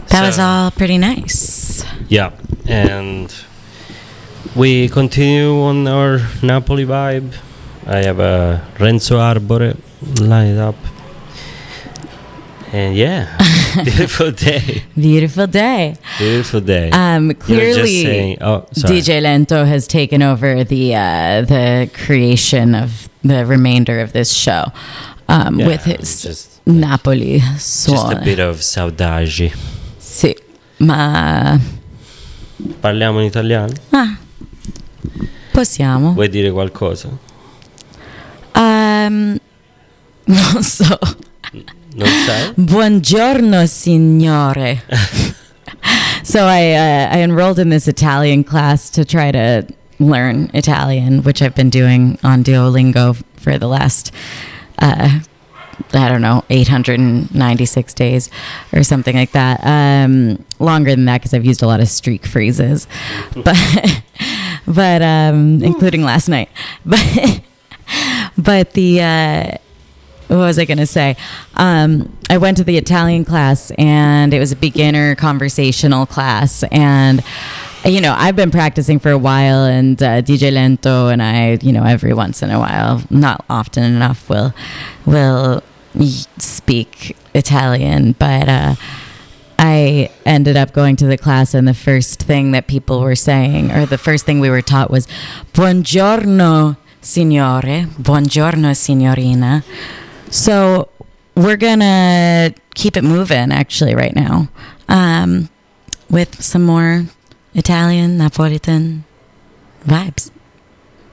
That was all pretty nice. Yeah, and we continue on our Napoli vibe. I have a Renzo Arbore lined up. And yeah, beautiful day. Beautiful day. Beautiful day. Clearly, saying, DJ Lento has taken over the creation of the remainder of this show with his Napoli suono. Just a bit of saudade. Sì, ma Parliamo in italiano? Possiamo. Vuoi dire qualcosa? Non so. Non sai? Buongiorno, signore. So I enrolled in this Italian class to try to learn Italian, which I've been doing on Duolingo for the last, 896 days or something like that. Longer than that because I've used a lot of streak phrases, but including last night. But what was I going to say? I went to the Italian class, and it was a beginner conversational class. And, I've been practicing for a while, and DJ Lento and I, every once in a while, not often enough, will speak Italian. But I ended up going to the class, and the first thing that people were saying, or the first thing we were taught was, Buongiorno, signore. Buongiorno, signorina. So we're going to keep it moving, actually, right now, with some more Italian, Napolitan vibes.